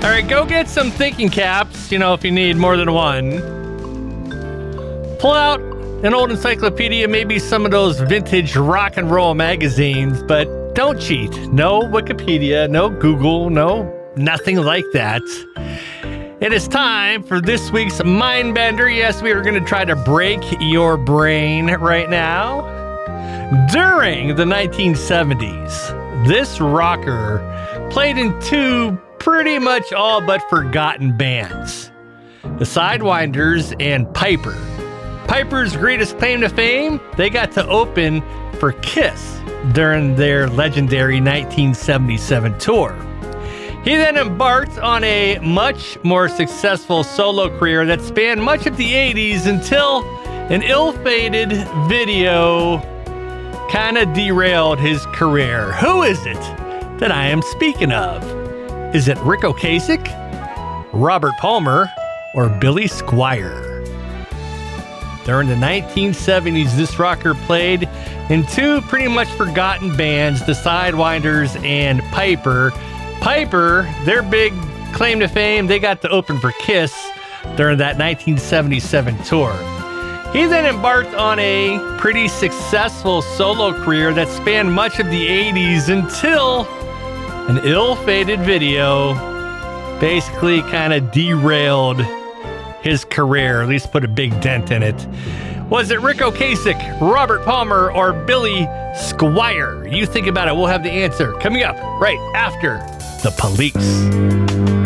All right, go get some thinking caps, if you need more than one. Pull out an old encyclopedia, maybe some of those vintage rock and roll magazines, but don't cheat. No Wikipedia, no Google, no nothing like that. It is time for this week's Mind Bender. Yes, we are going to try to break your brain right now. During the 1970s, this rocker played in two pretty much all but forgotten bands, the Sidewinders and Piper. Piper's greatest claim to fame, they got to open for Kiss during their legendary 1977 tour. He then embarked on a much more successful solo career that spanned much of the 80s until an ill-fated video kind of derailed his career. Who is it that I am speaking of? Is it Ric Ocasek, Robert Palmer, or Billy Squier? During the 1970s, this rocker played in two pretty much forgotten bands, the Sidewinders and Piper. Piper, their big claim to fame, they got to open for Kiss during that 1977 tour. He then embarked on a pretty successful solo career that spanned much of the 80s until an ill-fated video basically kind of derailed his career, at least put a big dent in it. Was it Ric Ocasek, Robert Palmer, or Billy Squier? You think about it, we'll have the answer coming up right after the police.